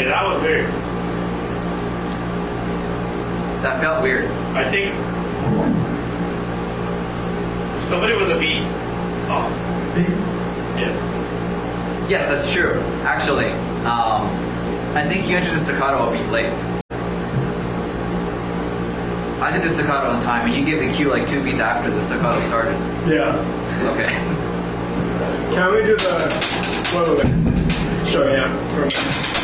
Okay, that was weird. That felt weird. I think somebody was a beat off. Yeah. Yes, that's true. Actually, I think you entered the staccato a beat late. I did the staccato on time, and you gave the cue like 2 beats after the staccato started. Yeah. Okay. Can we do the... Wait. Show me out for a minute.